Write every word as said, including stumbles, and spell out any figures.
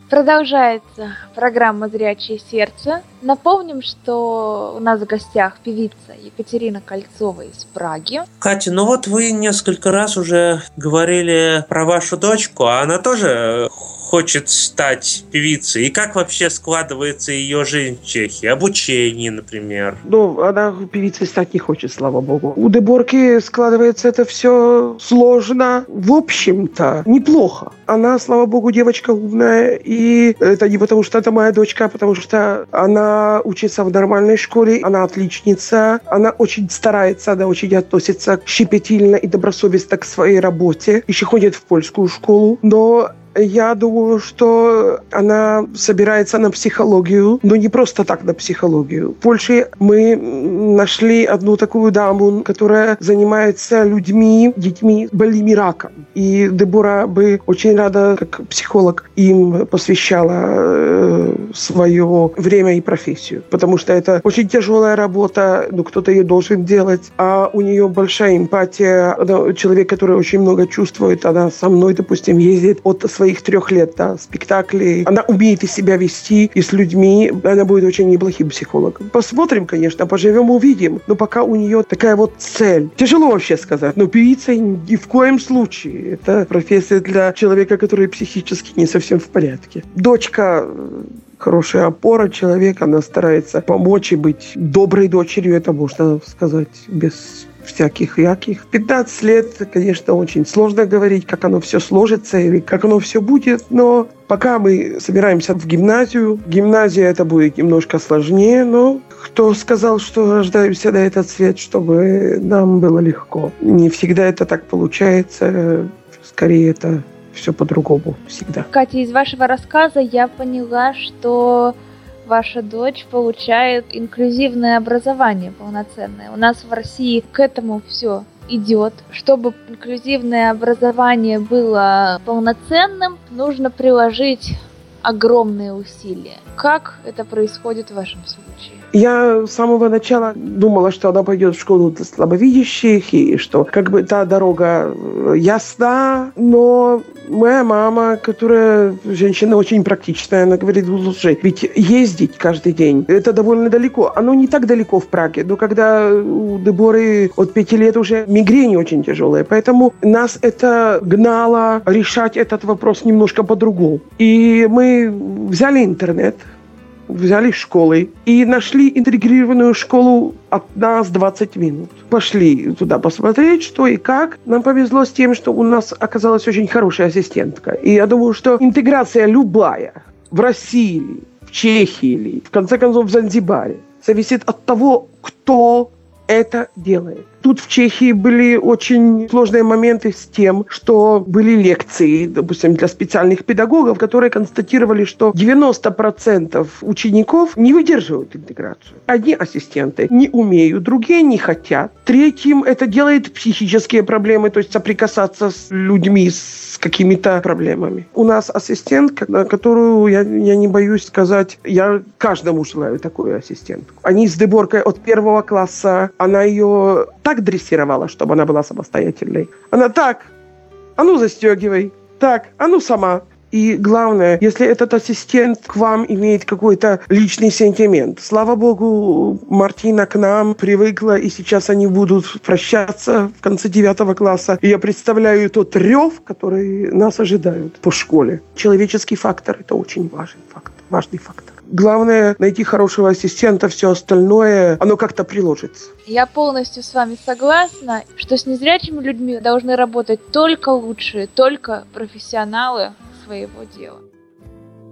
Продолжается программа «Зрячее сердце». Напомним, что у нас в гостях певица Екатерина Кольцова из Праги. Катя, ну вот вы несколько раз уже говорили про вашу дочку, а она тоже хочет стать певицей. И как вообще складывается ее жизнь в Чехии? Обучение, например. Ну, она певицей стать не хочет, слава богу. У Деборки складывается это все сложно. В общем-то, неплохо. Она, слава богу, девочка умная. И это не потому, что это моя дочка, а потому что она учится в нормальной школе. Она отличница. Она очень старается, она очень относится щепетильно и добросовестно к своей работе. Еще ходит в польскую школу. Но я думаю, что она собирается на психологию, но не просто так на психологию. В Польше мы нашли одну такую даму, которая занимается людьми, детьми, больными раком. И Дебора бы очень рада, как психолог, им посвящала э, свое время и профессию. Потому что это очень тяжелая работа, но кто-то ее должен делать. А у нее большая эмпатия. Она человек, который очень много чувствует. Она со мной, допустим, ездит от своих трех лет, да, спектаклей. Она умеет из себя вести, и с людьми она будет очень неплохим психологом. Посмотрим, конечно, поживем, увидим. Но пока у нее такая вот цель. Тяжело вообще сказать, но певица ни в коем случае. Это профессия для человека, который психически не совсем в порядке. Дочка хорошая опора человека, она старается помочь и быть доброй дочерью, это можно сказать без всяких яких. пятнадцать лет, конечно, очень сложно говорить, как оно все сложится или как оно все будет, но пока мы собираемся в гимназию. Гимназия это будет немножко сложнее, но кто сказал, что рождаемся на этот свет, чтобы нам было легко? Не всегда это так получается, скорее это все по-другому всегда. Катя, из вашего рассказа я поняла, что ваша дочь получает инклюзивное образование полноценное. У нас в России к этому все идет. Чтобы инклюзивное образование было полноценным, нужно приложить огромные усилия. Как это происходит в вашем случае? Я с самого начала думала, что она пойдет в школу для слабовидящих, и что как бы та дорога ясна, но моя мама, которая женщина очень практичная, она говорит, слушай, ведь ездить каждый день, это довольно далеко. Оно не так далеко в Праге, но когда у Деборы от пяти лет уже мигрень очень тяжелая, поэтому нас это гнало решать этот вопрос немножко по-другому. И мы взяли интернет, взяли школы и нашли интегрированную школу от нас двадцать минут. Пошли туда посмотреть, что и как. Нам повезло с тем, что у нас оказалась очень хорошая ассистентка. И я думаю, что интеграция любая в России, в Чехии или, в конце концов, в Занзибаре зависит от того, кто это делает. Тут в Чехии были очень сложные моменты с тем, что были лекции, допустим, для специальных педагогов, которые констатировали, что девяносто процентов учеников не выдерживают интеграцию. Одни ассистенты не умеют, другие не хотят. Третьим это делает психические проблемы, то есть соприкасаться с людьми с какими-то проблемами. У нас ассистентка, которую я, я не боюсь сказать, я каждому желаю такую ассистентку. Они с Деборкой от первого класса, она ее так дрессировала, чтобы она была самостоятельной. Она так, а ну застегивай, так, а ну сама. И главное, если этот ассистент к вам имеет какой-то личный сентимент. Слава богу, Мартина к нам привыкла, и сейчас они будут прощаться в конце девятого класса. И я представляю тот рев, который нас ожидает по школе. Человеческий фактор – это очень важный фактор, важный фактор. Главное – найти хорошего ассистента, все остальное, оно как-то приложится. Я полностью с вами согласна, что с незрячими людьми должны работать только лучшие, только профессионалы своего дела.